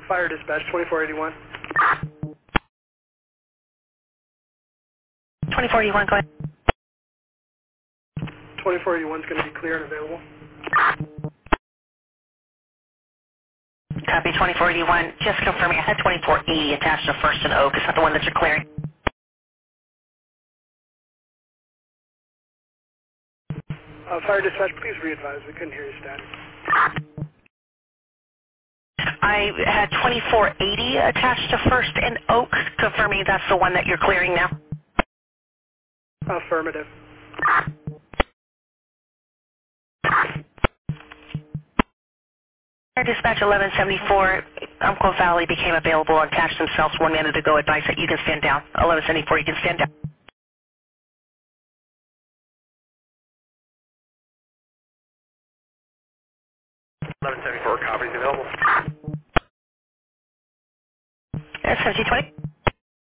Fire dispatch, 2481. 2481, go ahead. 2481 is going to be clear and available. Copy 2481. Just confirming, I had 2480 attached to First and Oak. Is that the one that you're clearing? Fire dispatch, please re-advise. We couldn't hear you static. I had 2480 attached to First and Oak, confirming that's the one that you're clearing now. Affirmative. Air Dispatch 1174, Umpqua Valley became available and attached themselves 1 minute ago. Advice that you can stand down. 1174, you can stand down. Copy, available. SMG 20.